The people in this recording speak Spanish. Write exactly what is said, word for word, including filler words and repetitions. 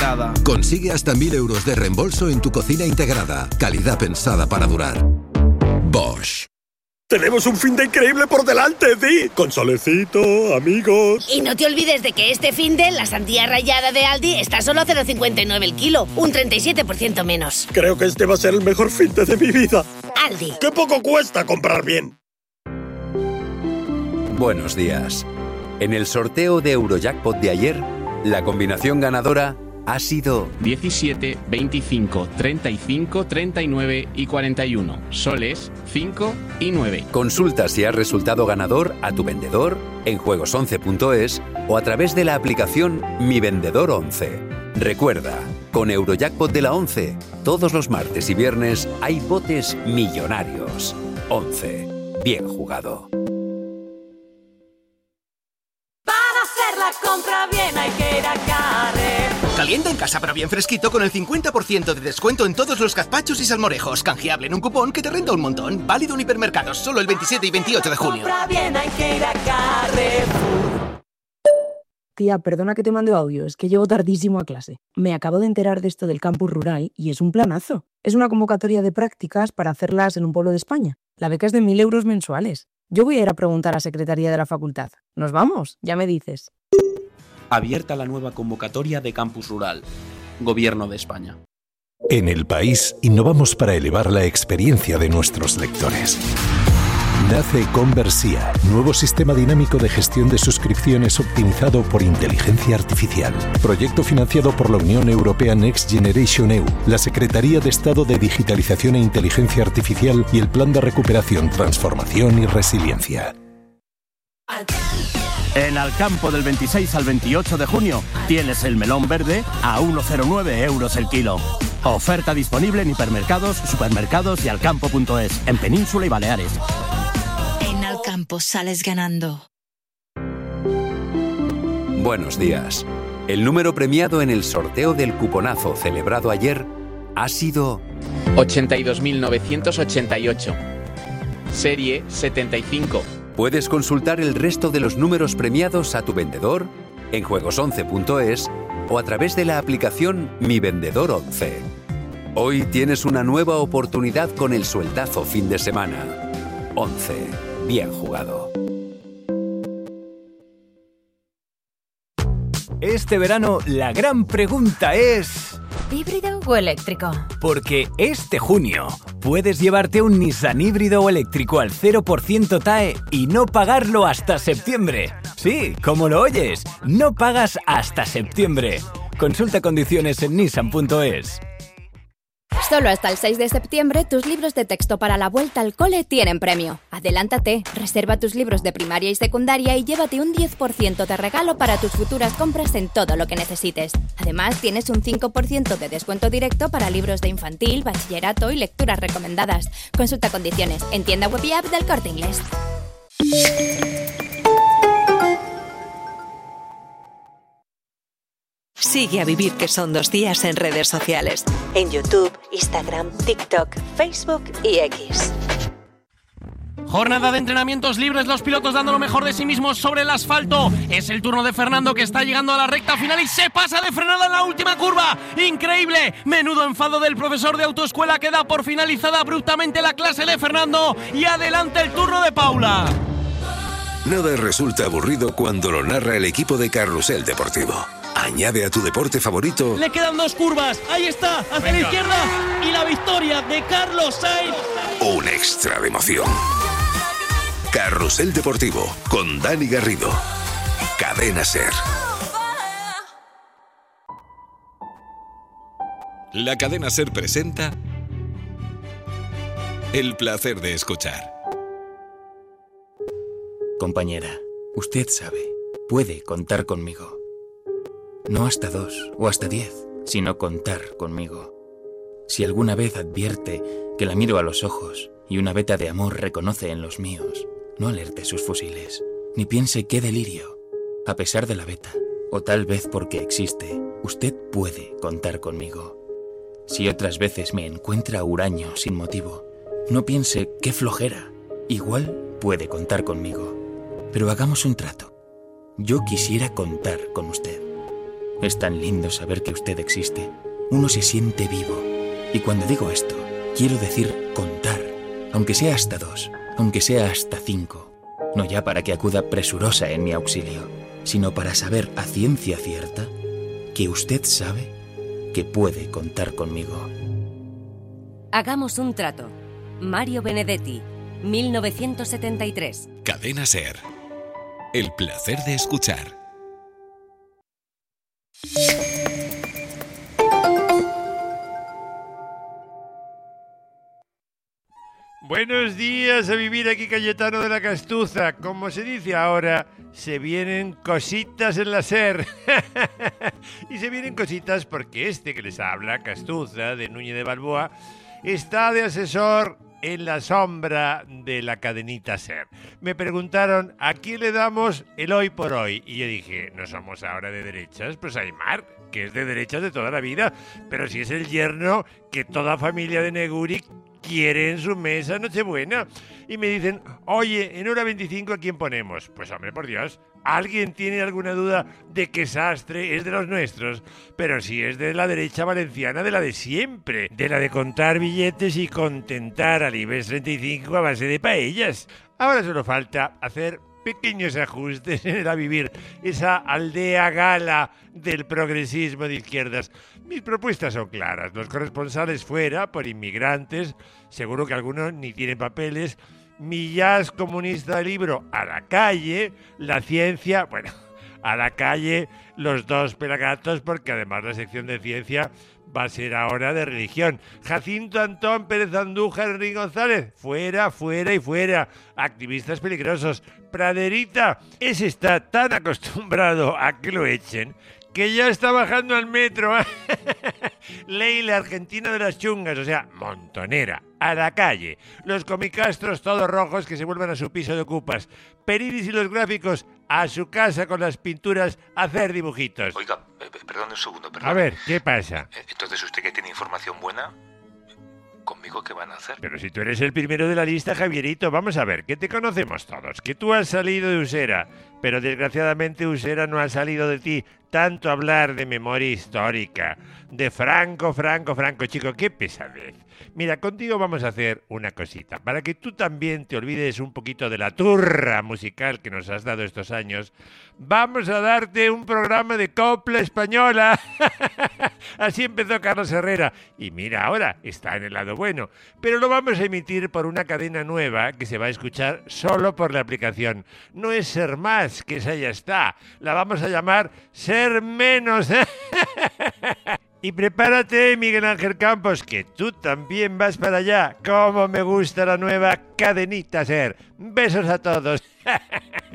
integrada. Consigue hasta mil euros de reembolso en tu cocina integrada. Calidad pensada para durar. Bosch. Tenemos un fin de increíble por delante, Di. Con solecito, amigos. Y no te olvides de que este fin de la sandía rallada de Aldi está solo a cero coma cincuenta y nueve el kilo, un treinta y siete por ciento menos. Creo que este va a ser el mejor fin de, de mi vida. Aldi. ¡Qué poco cuesta comprar bien! Buenos días. En el sorteo de Eurojackpot de ayer, la combinación ganadora ha sido diecisiete, veinticinco, treinta y cinco, treinta y nueve y cuarenta y uno. Soles, cinco y nueve. Consulta si has resultado ganador a tu vendedor en juegos once punto es o a través de la aplicación Mi Vendedor once. Recuerda, con Eurojackpot de la once, todos los martes y viernes hay botes millonarios. once. Bien jugado. Para hacer la compra bien hay que ir a Carrefour. Caliente en casa pero bien fresquito con el cincuenta por ciento de descuento en todos los gazpachos y salmorejos. Canjeable en un cupón que te renta un montón. Válido en hipermercados solo el veintisiete y veintiocho de junio. Compra bien hay que ir a Carrefour. Tía, perdona que te mande audio, es que llego tardísimo a clase. Me acabo de enterar de esto del campus rural y es un planazo. Es una convocatoria de prácticas para hacerlas en un pueblo de España. La beca es de mil euros mensuales. Yo voy a ir a preguntar a Secretaría de la Facultad. ¿Nos vamos? Ya me dices. Abierta la nueva convocatoria de Campus Rural. Gobierno de España. En El País innovamos para elevar la experiencia de nuestros lectores. Nace Conversia, nuevo sistema dinámico de gestión de suscripciones optimizado por inteligencia artificial. Proyecto financiado por la Unión Europea Next Generation E U, la Secretaría de Estado de Digitalización e Inteligencia Artificial y el Plan de Recuperación, Transformación y Resiliencia. En Alcampo del veintiséis al veintiocho de junio tienes el melón verde a uno coma cero nueve euros el kilo. Oferta disponible en hipermercados, supermercados y alcampo punto es, en Península y Baleares. En Alcampo sales ganando. Buenos días. El número premiado en el sorteo del cuponazo celebrado ayer ha sido ochenta y dos mil novecientos ochenta y ocho. Serie setenta y cinco. Puedes consultar el resto de los números premiados a tu vendedor en juegos once punto es o a través de la aplicación Mi Vendedor once. Hoy tienes una nueva oportunidad con el sueldazo fin de semana. once. Bien jugado. Este verano la gran pregunta es... ¿híbrido o eléctrico? Porque este junio puedes llevarte un Nissan híbrido o eléctrico al cero por ciento T A E y no pagarlo hasta septiembre. Sí, como lo oyes, no pagas hasta septiembre. Consulta condiciones en nissan punto es. Solo hasta el seis de septiembre tus libros de texto para la vuelta al cole tienen premio. Adelántate, reserva tus libros de primaria y secundaria y llévate un diez por ciento de regalo para tus futuras compras en todo lo que necesites. Además, tienes un cinco por ciento de descuento directo para libros de infantil, bachillerato y lecturas recomendadas. Consulta condiciones en tienda web y app del Corte Inglés. Sigue a Vivir que son dos días en redes sociales. En YouTube, Instagram, TikTok, Facebook y X. Jornada de entrenamientos libres, los pilotos dando lo mejor de sí mismos sobre el asfalto. Es el turno de Fernando, que está llegando a la recta final y se pasa de frenada en la última curva. ¡Increíble! Menudo enfado del profesor de autoescuela, que da por finalizada abruptamente la clase de Fernando. Y adelante el turno de Paula. Nada resulta aburrido cuando lo narra el equipo de Carrusel Deportivo. Añade a tu deporte favorito. Le quedan dos curvas. Ahí está, hacia Venga. la izquierda. Y la victoria de Carlos Sainz. Un extra de emoción. Carrusel Deportivo con Dani Garrido. Cadena SER. La Cadena SER presenta El placer de escuchar. Compañera, usted sabe, puede contar conmigo. No hasta dos o hasta diez, sino contar conmigo. Si alguna vez advierte que la miro a los ojos y una veta de amor reconoce en los míos, no alerte sus fusiles, ni piense qué delirio. A pesar de la veta, o tal vez porque existe, usted puede contar conmigo. Si otras veces me encuentra huraño sin motivo, no piense qué flojera. Igual puede contar conmigo. Pero hagamos un trato. Yo quisiera contar con usted. Es tan lindo saber que usted existe. Uno se siente vivo. Y cuando digo esto, quiero decir contar, aunque sea hasta dos, aunque sea hasta cinco. No ya para que acuda presurosa en mi auxilio, sino para saber a ciencia cierta que usted sabe que puede contar conmigo. Hagamos un trato. Mario Benedetti, mil novecientos setenta y tres. Cadena SER. El placer de escuchar. Buenos días a vivir aquí, Cayetano de la Castuza. Como se dice ahora, se vienen cositas en la SER. Y se vienen cositas porque este que les habla, Castuza, de Núñez de Balboa, está de asesor en la sombra de la cadenita SER. Me preguntaron, ¿a quién le damos el hoy por hoy? Y yo dije, no somos ahora de derechas, pues Aymar, que es de derechas de toda la vida, pero si es el yerno que toda familia de Neguri quiere en su mesa Nochebuena. Y me dicen, oye, en hora veinticinco, ¿a quién ponemos? Pues hombre, por Dios, ¿alguien tiene alguna duda de que Sastre es de los nuestros? Pero si es de la derecha valenciana, de la de siempre, de la de contar billetes y contentar al IBEX treinta y cinco a base de paellas. Ahora solo falta hacer pequeños ajustes en el a vivir, esa aldea gala del progresismo de izquierdas. Mis propuestas son claras. Los corresponsales fuera, por inmigrantes, seguro que algunos ni tienen papeles. Mi jazz comunista libro a la calle. La ciencia, bueno, a la calle los dos pelagatos, porque además la sección de ciencia va a ser ahora de religión. Jacinto Antón Pérez Andújar, Enrique González, fuera, fuera y fuera. Activistas peligrosos. Praderita, ese está tan acostumbrado a que lo echen que ya está bajando al metro. Leila, Argentina de las chungas, o sea, montonera, a la calle. Los comicastros todos rojos que se vuelvan a su piso de ocupas. Peridis y los gráficos a su casa con las pinturas a hacer dibujitos. Oiga, eh, perdón un segundo, perdón. A ver, ¿qué pasa? Entonces, ¿usted que tiene información buena? ¿Conmigo qué van a hacer? Pero si tú eres el primero de la lista, Javierito, vamos a ver, que te conocemos todos, que tú has salido de Usera, pero desgraciadamente Usera no ha salido de ti. Tanto hablar de memoria histórica, de Franco, Franco, Franco, chico, qué pesadez. Mira, contigo vamos a hacer una cosita, para que tú también te olvides un poquito de la turra musical que nos has dado estos años. Vamos a darte un programa de copla española. Así empezó Carlos Herrera. Y mira, ahora está en el lado bueno. Pero lo vamos a emitir por una cadena nueva que se va a escuchar solo por la aplicación. No es Ser Más, que esa ya está. La vamos a llamar Ser Menos. Y prepárate, Miguel Ángel Campos, que tú también vas para allá. Cómo me gusta la nueva cadenita SER. Besos a todos.